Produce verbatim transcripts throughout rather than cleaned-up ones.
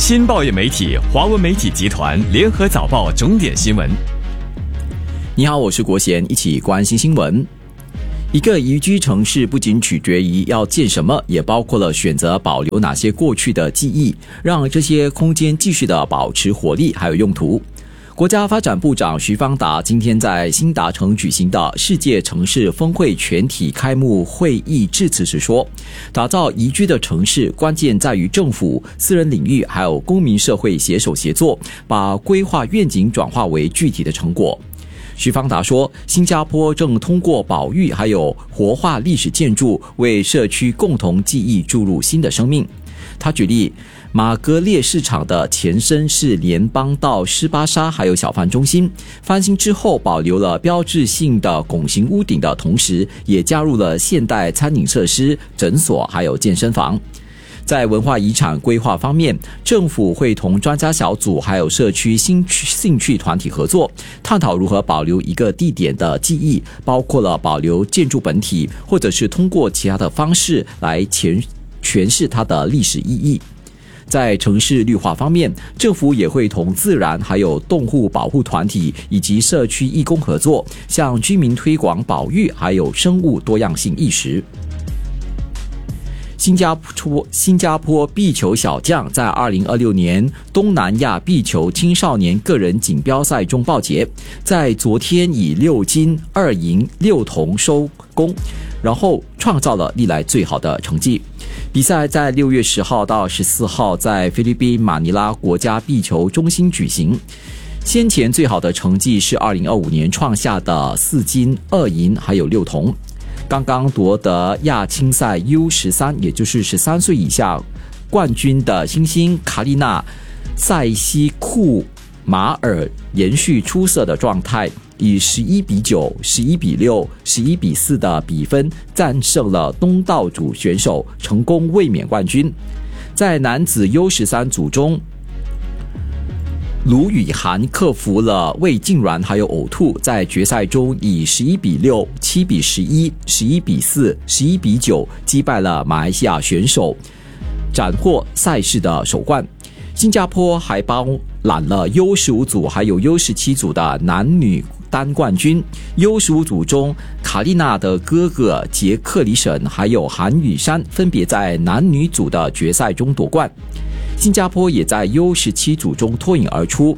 新报业媒体华文媒体集团联合早报重点新闻。 你好，我是国贤，一起关心新闻。一个宜居城市不仅取决于要建什么，也包括了选择保留哪些过去的记忆，让这些空间继续的保持活力还有用途。国家发展部长徐方达今天在新达城举行的世界城市峰会全体开幕会议致辞时说，打造宜居的城市关键在于政府、私人领域还有公民社会携手协作，把规划愿景转化为具体的成果。徐方达说，新加坡正通过保育还有活化历史建筑，为社区共同记忆注入新的生命。他举例，马格列市场的前身是联邦道施巴沙还有小贩中心，翻新之后保留了标志性的拱形屋顶的同时，也加入了现代餐饮设施、诊所还有健身房。在文化遗产规划方面，政府会同专家小组还有社区兴趣团体合作，探讨如何保留一个地点的记忆，包括了保留建筑本体，或者是通过其他的方式来诠诠释它的历史意义。在城市绿化方面，政府也会同自然还有动物保护团体以及社区义工合作，向居民推广保育还有生物多样性意识。新加坡新加坡壁球小将在二零二六年东南亚壁球青少年个人锦标赛中报捷，在昨天以六金二银六铜收工，然后创造了历来最好的成绩。比赛在六月十号到十四号在菲律宾马尼拉国家壁球中心举行。先前最好的成绩是二零二五年创下的四金二银还有六铜。刚刚夺得亚青赛 U 十三， 也就是十三岁以下冠军的新星卡丽娜塞西库马尔延续出色的状态，以十一比九、十一比六、十一比四的比分战胜了东道主选手，成功卫冕冠军。在男子 U 十三 组中，卢宇涵克服了胃痉挛还有呕吐，在决赛中以十一比六、七比十一、十一比四、十一比九击败了马来西亚选手，斩获赛事的首冠。新加坡还包揽了 U 十五 组还有 U 十七 组的男女单冠军。 U 十五 组中，卡丽娜的哥哥杰克里沈还有韩宇山分别在男女组的决赛中夺冠。新加坡也在 U 十七 组中脱颖而出。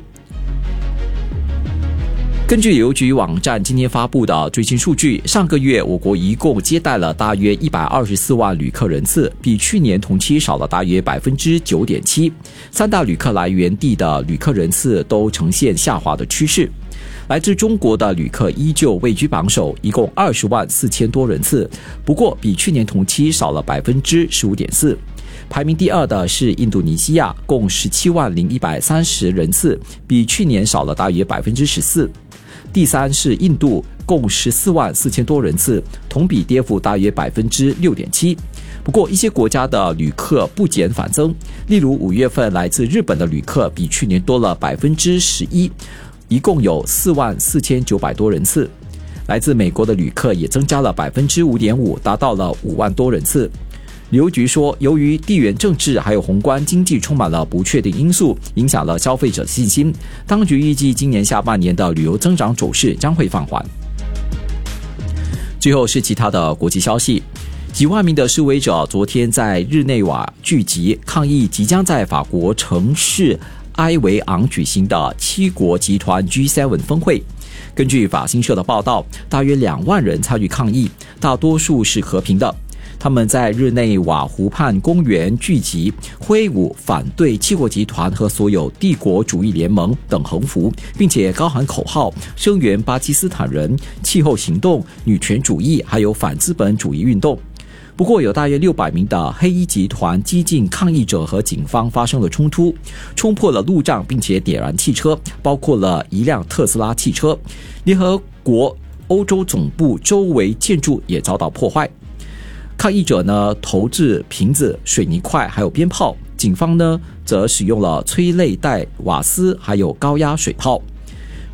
根据旅游局网站今天发布的最新数据，上个月我国一共接待了大约一百二十四万旅客人次，比去年同期少了大约 百分之九点七。 三大旅客来源地的旅客人次都呈现下滑的趋势。来自中国的旅客依旧位居榜首，一共二十万四千多人次，不过比去年同期少了 百分之十五点四。排名第二的是印度尼西亚，共十七万零一百三十人次，比去年少了大约 百分之十四。第三是印度，共十四万四千多人次，同比跌幅大约 百分之六点七。不过一些国家的旅客不减反增，例如五月份来自日本的旅客比去年多了 百分之十一， 一共有四万四千九百多人次。来自美国的旅客也增加了 百分之五点五， 达到了五万多人次。旅游局说，由于地缘政治还有宏观经济充满了不确定因素，影响了消费者信心，当局预计今年下半年的旅游增长走势将会放缓。最后是其他的国际消息，几万名的示威者昨天在日内瓦聚集，抗议即将在法国城市埃维昂举行的七国集团 G 七 峰会。根据法新社的报道，大约两万人参与抗议，大多数是和平的。他们在日内瓦湖畔公园聚集，挥舞反对七国集团和所有帝国主义联盟等横幅，并且高喊口号，声援巴基斯坦人、气候行动、女权主义还有反资本主义运动。不过有大约六百名的黑衣集团激进抗议者和警方发生了冲突，冲破了路障，并且点燃汽车，包括了一辆特斯拉汽车。联合国欧洲总部周围建筑也遭到破坏。抗议者呢投掷瓶子、水泥块还有鞭炮，警方呢则使用了催泪弹、瓦斯还有高压水炮。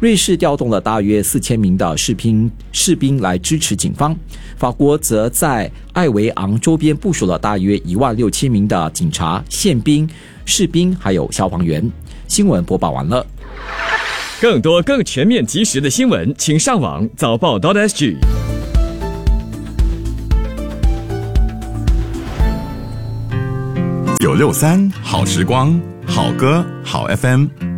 瑞士调动了大约四千名的士兵士兵来支持警方，法国则在艾维昂周边部署了大约一万六千名的警察、宪兵、士兵还有消防员。新闻播报完了。 更多更全面及时的新闻，请上网早报 .sg。 九六三好时光，好歌好 F M。